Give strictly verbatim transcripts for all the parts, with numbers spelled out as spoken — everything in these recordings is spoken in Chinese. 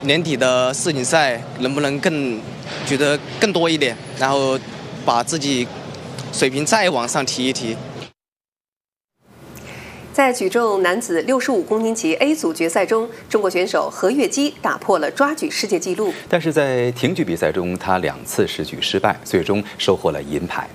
年底的世锦赛能不能更举得更多一点，然后把自己水平再往上提一提。 在举重男子六十五公斤级 A 组决赛中，中国选手何跃基打破了抓举世界纪录。 但是在挺举比赛中，他两次试举失败，最终收获了银牌。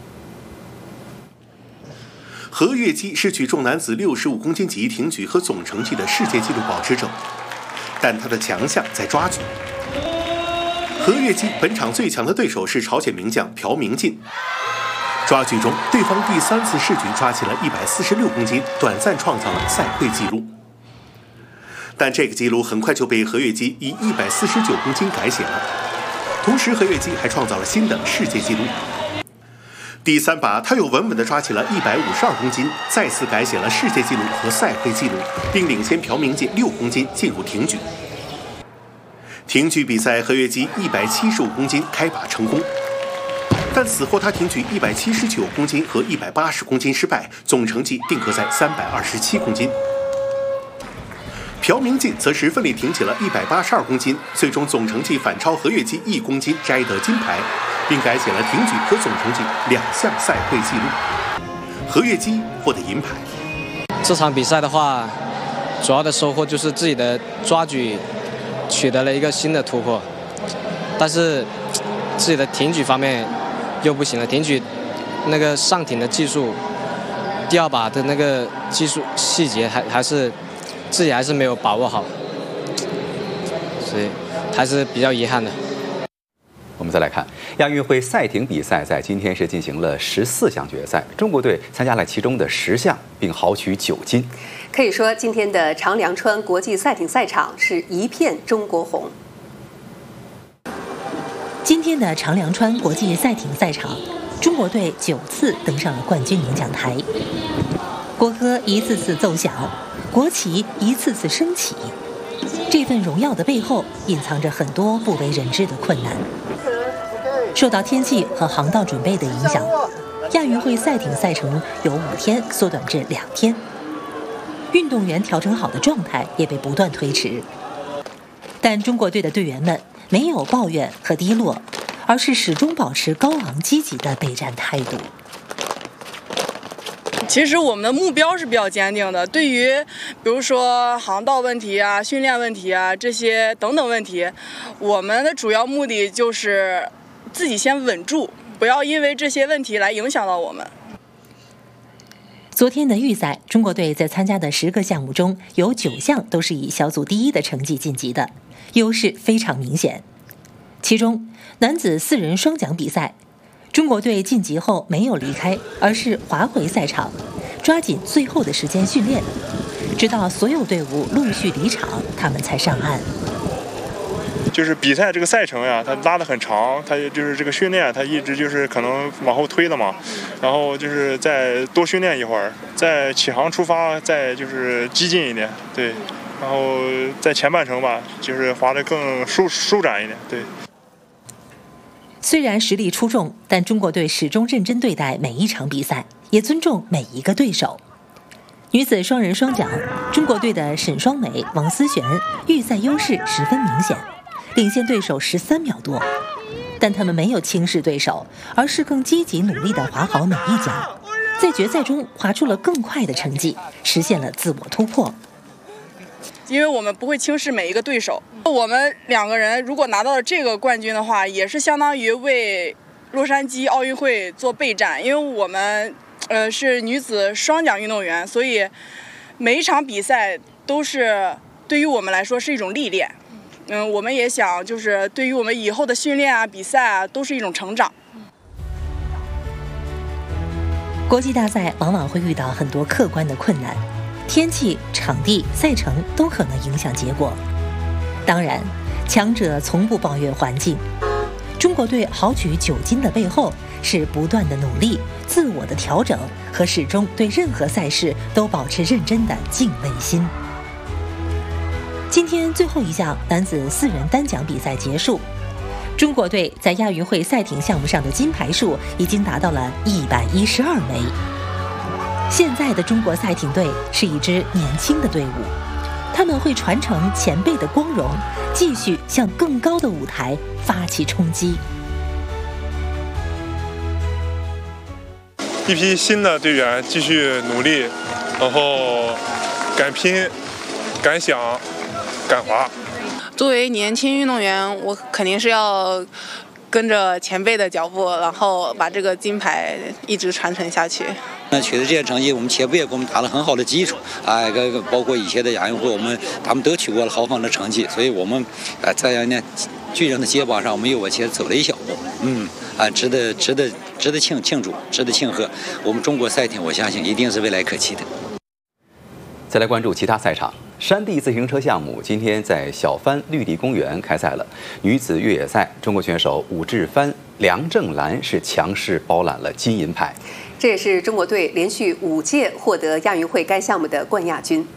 何跃基是举重男子六十五公斤级挺举和总成绩的世界纪录保持者，但他的强项在抓举。何跃基本场最强的对手是朝鲜名将朴明进。抓举中，对方第三次试举抓起了一百四十六公斤，短暂创造了赛会纪录。但这个纪录很快就被何跃基以一百四十九公斤改写了。同时，何跃基还创造了新的世界纪录。第三把，他又稳稳地抓起了一百五十二公斤，再次改写了世界纪录和赛会纪录，并领先朴明进六公斤进入挺举。挺举比赛，何跃基一百七十五公斤开把成功。但此后他挺举一百七十九公斤和一百八十公斤失败，总成绩定格在三百二十七公斤。朴明进则是奋力挺起了一百八十二公斤，最终总成绩反超何跃基一公斤，摘得金牌，并改写了挺举和总成绩两项赛会纪录。何跃基获得银牌。 这场比赛的话，主要的收获就是自己的抓举取得了一个新的突破，但是自己的挺举方面又不行了，挺举那个上挺的技术，第二把的那个技术细节还还是自己还是没有把握好，所以还是比较遗憾的。 我们再来看亚运会赛艇比赛，在今天是进行了十四项决赛，中国队参加了其中的十项，并豪取九金。 可以说，今天的长良川国际赛艇赛场是一片中国红。 今天的长良川国际赛艇赛场，中国队九次登上了冠军领奖台，国歌一次次奏响，国旗一次次升起。这份荣耀的背后，隐藏着很多不为人知的困难。受到天气和航道准备的影响，亚运会赛艇赛程由五天缩短至两天，运动员调整好的状态也被不断推迟。但中国队的队员们没有抱怨和低落，而是始终保持高昂积极的备战态度。 其实我们的目标是比较坚定的，对于比如说航道问题啊、训练问题啊这些等等问题，我们的主要目的就是自己先稳住，不要因为这些问题来影响到我们。 昨天的预赛，中国队在参加的十个项目中有九项都是以小组第一的成绩晋级的，优势非常明显。其中男子四人双桨比赛，中国队晋级后没有离开，而是滑回赛场，抓紧最后的时间训练，直到所有队伍陆续离场，他们才上岸。 就是比赛这个赛程呀，它拉得很长，它就是这个训练，它一直就是可能往后推的嘛，然后就是再多训练一会儿，再起航出发，再就是激进一点，对，然后在前半程吧，就是滑得更舒舒展一点，对。 虽然实力出众，但中国队始终认真对待每一场比赛，也尊重每一个对手。女子双人双桨，中国队的沈双美、王思璇预赛优势十分明显，领先对手十三秒多，但他们没有轻视对手，而是更积极努力地滑好每一桨，在决赛中滑出了更快的成绩，实现了自我突破。 因为我们不会轻视每一个对手，我们两个人如果拿到了这个冠军的话，也是相当于为洛杉矶奥运会做备战，因为我们呃是女子双桨运动员，所以每一场比赛都是对于我们来说是一种历练。嗯，我们也想就是对于我们以后的训练啊、比赛啊，都是一种成长。 国际大赛往往会遇到很多客观的困难，天气、场地、赛程都可能影响结果。当然，强者从不抱怨环境。中国队豪取九金的背后，是不断的努力、自我的调整和始终对任何赛事都保持认真的敬畏心。今天最后一项男子四人单桨比赛结束，中国队在亚运会赛艇项目上的金牌数已经达到了一百一十二枚。现在的中国赛艇队是一支年轻的队伍， 他们会传承前辈的光荣，继续向更高的舞台发起冲击。 一批新的队员继续努力，然后敢拼、敢想、敢滑。 作为年轻运动员，我肯定是要跟着前辈的脚步，然后把这个金牌一直传承下去。 那取得这些成绩，我们前辈也给我们打了很好的基础，哎，包括以前的亚运会，我们他们都取过了豪放的成绩，所以我们呃在那巨人的肩膀上，我们又往前走了一小步，嗯，啊，值得值得值得庆庆祝，值得庆贺。我们中国赛艇，我相信一定是未来可期的。 再来关注其他赛场，山地自行车项目今天在小帆绿地公园开赛了。女子越野赛，中国选手武志帆、梁正兰是强势包揽了金银牌。 这也是中国队连续五届获得亚运会该项目的冠亚军。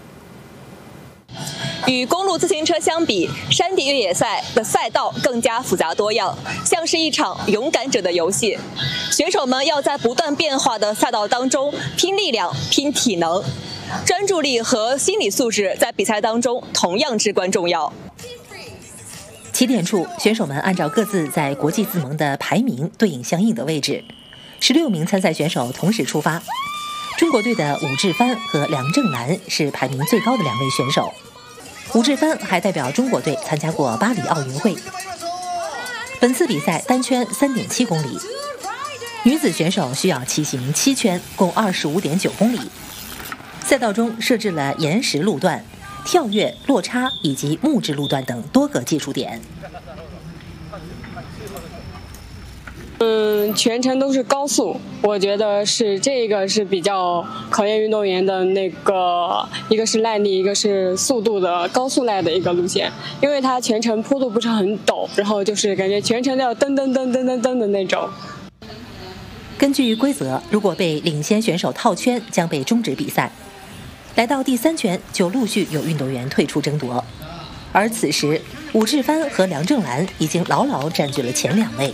与公路自行车相比，山地越野赛的赛道更加复杂多样，像是一场勇敢者的游戏。选手们要在不断变化的赛道当中拼力量、拼体能，专注力和心理素质在比赛当中同样至关重要。 起点处，选手们按照各自在国际自盟的排名对应相应的位置。十六名参赛选手同时出发。中国队的武志帆和梁正兰是排名最高的两位选手。武志帆还代表中国队参加过巴黎奥运会。本次比赛单圈 三点七公里，女子选手需要骑行七圈，共 二十五点九公里。赛道中设置了岩石路段、跳跃、落差以及木质路段等多个技术点。 嗯，全程都是高速，我觉得是这个是比较考验运动员的那个，一个是耐力，一个是速度的高速耐的一个路线，因为它全程坡度不是很陡，然后就是感觉全程都要噔噔噔噔噔噔的那种。 根据规则，如果被领先选手套圈，将被终止比赛。来到第三圈，就陆续有运动员退出争夺，而此时武志帆和梁正兰已经牢牢占据了前两位。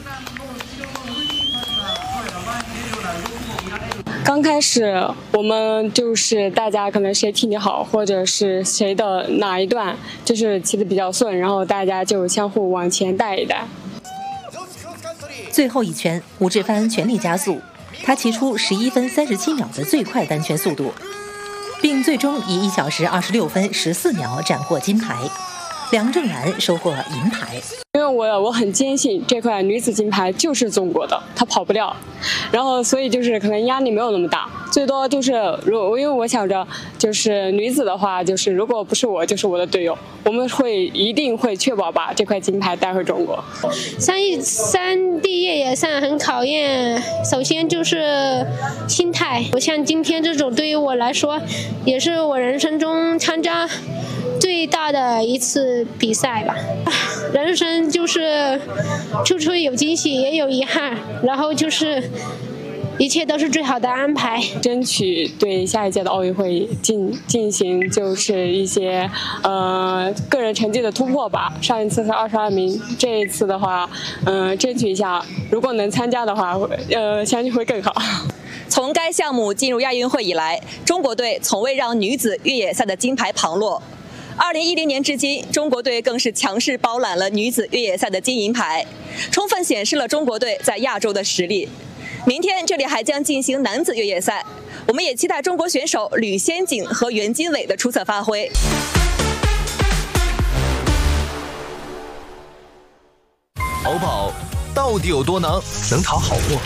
刚开始我们就是大家可能谁体力好，或者是谁的哪一段就是骑得比较顺，然后大家就相互往前带一带。 最后一圈，武志帆全力加速，他骑出十一分三十七秒的最快单圈速度，并最终以一小时二十六分十四秒斩获金牌。梁正兰收获银牌。 因为我我很坚信这块女子金牌就是中国的，她跑不掉，然后所以就是可能压力没有那么大，最多就是如因为我想着就是女子的话，就是如果不是我就是我的队友，我们会一定会确保把这块金牌带回中国。 山山地越野赛很考验，首先就是心态。我像今天这种对于我来说，也是我人生中参加最大的一次比赛吧。人生就是处处有惊喜也有遗憾，然后就是一切都是最好的安排， 争取对下一届的奥运会进进行就是一些呃个人成绩的突破吧。上一次是二十二名，这一次的话，嗯、呃，争取一下，如果能参加的话，呃，相信会更好。 从该项目进入亚运会以来，中国队从未让女子越野赛的金牌旁落。二零一零年至今，中国队更是强势包揽了女子越野赛的金银牌，充分显示了中国队在亚洲的实力。明天这里还将进行男子越野赛，我们也期待中国选手吕先景和袁金伟的出色发挥。 淘宝到底有多能？能淘好货，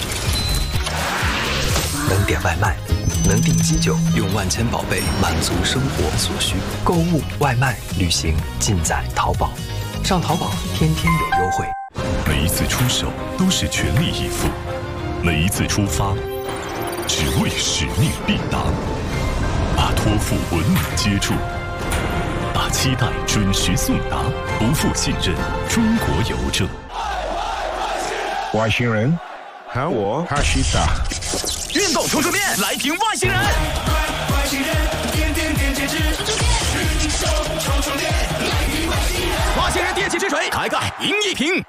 能点外卖，能订机酒，用万千宝贝满足生活所需。购物、外卖、旅行，尽在淘宝。上淘宝，天天有优惠。 每一次出手都是全力以赴，每一次出发，只为使命必达。把托付稳稳接住，把期待准时送达，不负信任。中国邮政。 外星人，喊我哈西达。 运动冲冲面，来瓶外星人。外星人，点点点点之，运手冲冲面，来瓶外星人。外星人电气之水，开盖赢一瓶。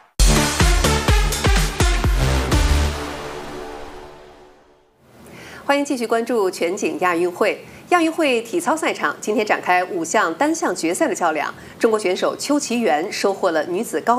欢迎继续关注全景亚运会。 亚运会体操赛场今天展开五项单项决赛的较量，中国选手邱其媛收获了女子高